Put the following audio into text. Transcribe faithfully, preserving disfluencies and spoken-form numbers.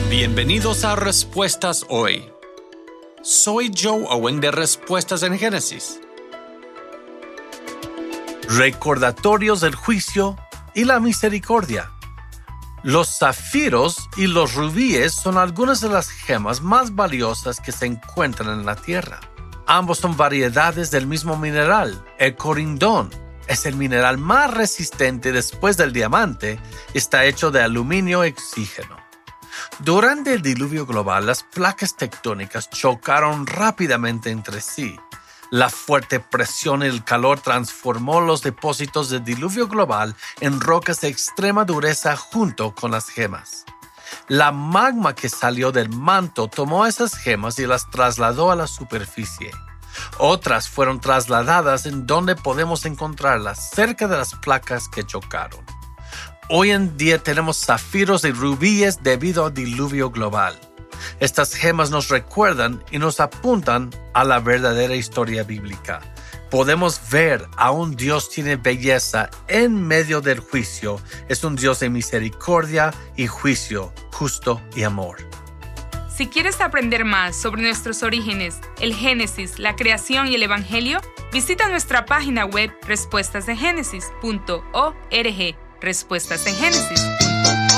Bienvenidos a Respuestas Hoy. Soy Joe Owen de Respuestas en Génesis. Recordatorios del juicio y la misericordia. Los zafiros y los rubíes son algunas de las gemas más valiosas que se encuentran en la tierra. Ambos son variedades del mismo mineral, el corindón. Es el mineral más resistente después del diamante. Está hecho de aluminio y oxígeno. Durante el diluvio global, las placas tectónicas chocaron rápidamente entre sí. La fuerte presión y el calor transformó los depósitos del diluvio global en rocas de extrema dureza junto con las gemas. La magma que salió del manto tomó esas gemas y las trasladó a la superficie. Otras fueron trasladadas en donde podemos encontrarlas, cerca de las placas que chocaron. Hoy en día tenemos zafiros y rubíes debido al diluvio global. Estas gemas nos recuerdan y nos apuntan a la verdadera historia bíblica. Podemos ver a un Dios tiene belleza en medio del juicio. Es un Dios de misericordia y juicio, justo y amor. Si quieres aprender más sobre nuestros orígenes, el Génesis, la creación y el Evangelio, visita nuestra página web respuestas en génesis punto org. Respuestas en Génesis.